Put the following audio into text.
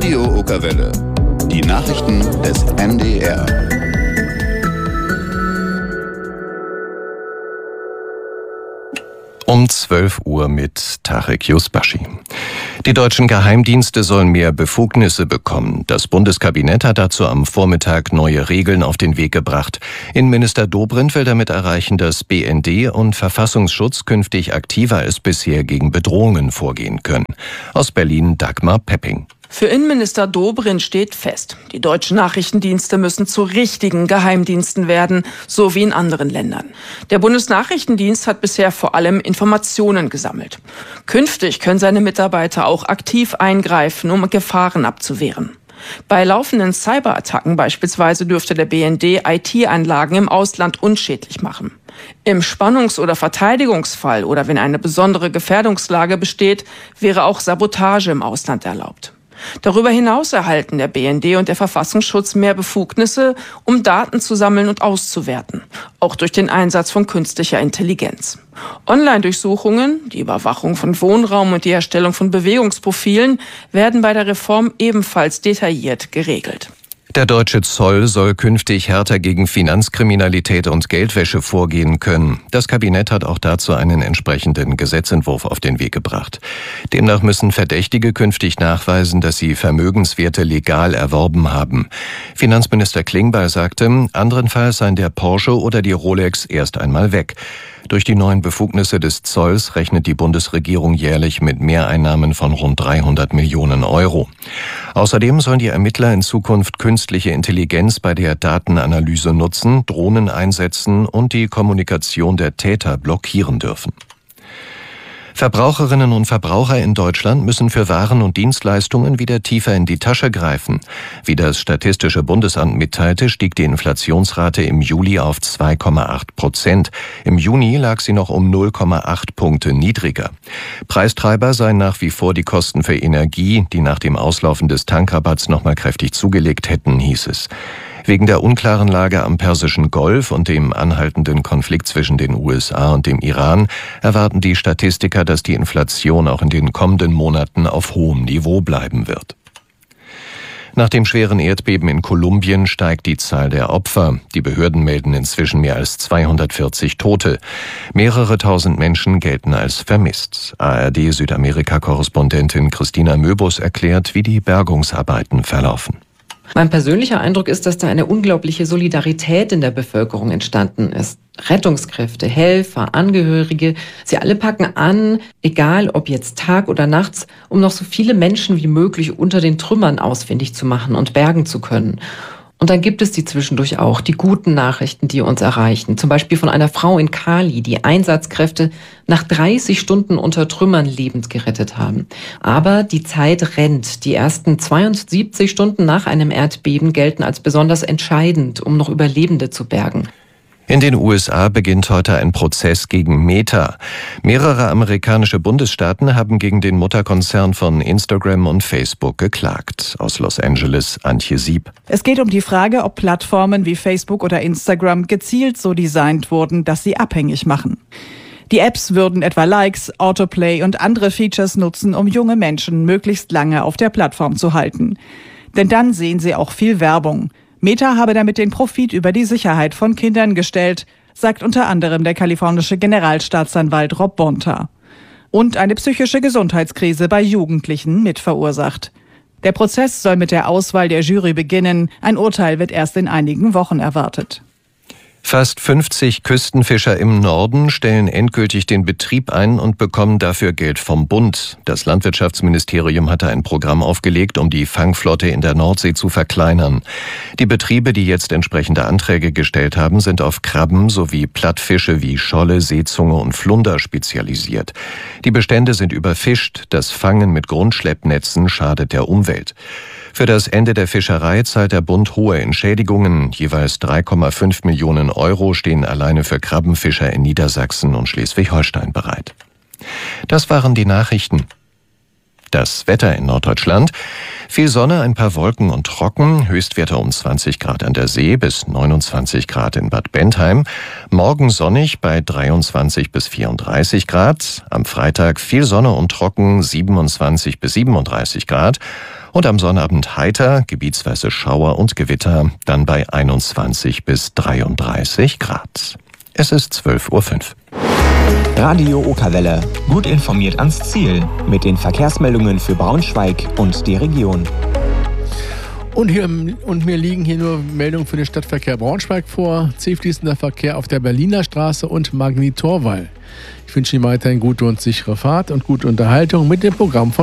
Radio Okerwelle. Die Nachrichten des NDR. Um 12 Uhr mit Tarek Yusbashi. Die deutschen Geheimdienste sollen mehr Befugnisse bekommen. Das Bundeskabinett hat dazu am Vormittag neue Regeln auf den Weg gebracht. Innenminister Dobrindt will damit erreichen, dass BND und Verfassungsschutz künftig aktiver als bisher gegen Bedrohungen vorgehen können. Aus Berlin Dagmar Pepping. Für Innenminister Dobrindt steht fest, die deutschen Nachrichtendienste müssen zu richtigen Geheimdiensten werden, so wie in anderen Ländern. Der Bundesnachrichtendienst hat bisher vor allem Informationen gesammelt. Künftig können seine Mitarbeiter auch aktiv eingreifen, um Gefahren abzuwehren. Bei laufenden Cyberattacken beispielsweise dürfte der BND IT-Anlagen im Ausland unschädlich machen. Im Spannungs- oder Verteidigungsfall oder wenn eine besondere Gefährdungslage besteht, wäre auch Sabotage im Ausland erlaubt. Darüber hinaus erhalten der BND und der Verfassungsschutz mehr Befugnisse, um Daten zu sammeln und auszuwerten, auch durch den Einsatz von künstlicher Intelligenz. Online-Durchsuchungen, die Überwachung von Wohnraum und die Erstellung von Bewegungsprofilen werden bei der Reform ebenfalls detailliert geregelt. Der deutsche Zoll soll künftig härter gegen Finanzkriminalität und Geldwäsche vorgehen können. Das Kabinett hat auch dazu einen entsprechenden Gesetzentwurf auf den Weg gebracht. Demnach müssen Verdächtige künftig nachweisen, dass sie Vermögenswerte legal erworben haben. Finanzminister Klingbeil sagte, andernfalls seien der Porsche oder die Rolex erst einmal weg. Durch die neuen Befugnisse des Zolls rechnet die Bundesregierung jährlich mit Mehreinnahmen von rund 300 Millionen Euro. Außerdem sollen die Ermittler in Zukunft künstliche Intelligenz bei der Datenanalyse nutzen, Drohnen einsetzen und die Kommunikation der Täter blockieren dürfen. Verbraucherinnen und Verbraucher in Deutschland müssen für Waren und Dienstleistungen wieder tiefer in die Tasche greifen. Wie das Statistische Bundesamt mitteilte, stieg die Inflationsrate im Juli auf 2,8%. Im Juni lag sie noch um 0,8 Punkte niedriger. Preistreiber seien nach wie vor die Kosten für Energie, die nach dem Auslaufen des Tankrabatts nochmal kräftig zugelegt hätten, hieß es. Wegen der unklaren Lage am Persischen Golf und dem anhaltenden Konflikt zwischen den USA und dem Iran erwarten die Statistiker, dass die Inflation auch in den kommenden Monaten auf hohem Niveau bleiben wird. Nach dem schweren Erdbeben in Kolumbien steigt die Zahl der Opfer. Die Behörden melden inzwischen mehr als 240 Tote. Mehrere tausend Menschen gelten als vermisst. ARD-Südamerika-Korrespondentin Christina Möbus erklärt, wie die Bergungsarbeiten verlaufen. Mein persönlicher Eindruck ist, dass da eine unglaubliche Solidarität in der Bevölkerung entstanden ist. Rettungskräfte, Helfer, Angehörige, sie alle packen an, egal ob jetzt Tag oder nachts, um noch so viele Menschen wie möglich unter den Trümmern ausfindig zu machen und bergen zu können. Und dann gibt es die zwischendurch auch, die guten Nachrichten, die uns erreichen. Zum Beispiel von einer Frau in Cali, die Einsatzkräfte nach 30 Stunden unter Trümmern lebend gerettet haben. Aber die Zeit rennt. Die ersten 72 Stunden nach einem Erdbeben gelten als besonders entscheidend, um noch Überlebende zu bergen. In den USA beginnt heute ein Prozess gegen Meta. Mehrere amerikanische Bundesstaaten haben gegen den Mutterkonzern von Instagram und Facebook geklagt. Aus Los Angeles, Antje Sieb. Es geht um die Frage, ob Plattformen wie Facebook oder Instagram gezielt so designt wurden, dass sie abhängig machen. Die Apps würden etwa Likes, Autoplay und andere Features nutzen, um junge Menschen möglichst lange auf der Plattform zu halten. Denn dann sehen sie auch viel Werbung. Meta habe damit den Profit über die Sicherheit von Kindern gestellt, sagt unter anderem der kalifornische Generalstaatsanwalt Rob Bonta. Und eine psychische Gesundheitskrise bei Jugendlichen mit verursacht. Der Prozess soll mit der Auswahl der Jury beginnen. Ein Urteil wird erst in einigen Wochen erwartet. Fast 50 Küstenfischer im Norden stellen endgültig den Betrieb ein und bekommen dafür Geld vom Bund. Das Landwirtschaftsministerium hatte ein Programm aufgelegt, um die Fangflotte in der Nordsee zu verkleinern. Die Betriebe, die jetzt entsprechende Anträge gestellt haben, sind auf Krabben sowie Plattfische wie Scholle, Seezunge und Flunder spezialisiert. Die Bestände sind überfischt. Das Fangen mit Grundschleppnetzen schadet der Umwelt. Für das Ende der Fischerei zahlt der Bund hohe Entschädigungen. Jeweils 3,5 Millionen Euro stehen alleine für Krabbenfischer in Niedersachsen und Schleswig-Holstein bereit. Das waren die Nachrichten. Das Wetter in Norddeutschland. Viel Sonne, ein paar Wolken und trocken. Höchstwerte um 20 Grad an der See bis 29 Grad in Bad Bentheim. Morgen sonnig bei 23 bis 34 Grad. Am Freitag viel Sonne und trocken, 27 bis 37 Grad. Und am Sonnabend heiter, gebietsweise Schauer und Gewitter, dann bei 21 bis 33 Grad. Es ist 12:05 Uhr. Radio Okerwelle. Gut informiert ans Ziel. Mit den Verkehrsmeldungen für Braunschweig und die Region. Und mir liegen hier nur Meldungen für den Stadtverkehr Braunschweig vor. Zielfließender Verkehr auf der Berliner Straße und Magni-Torwall. Ich wünsche Ihnen weiterhin gute und sichere Fahrt und gute Unterhaltung mit dem Programm von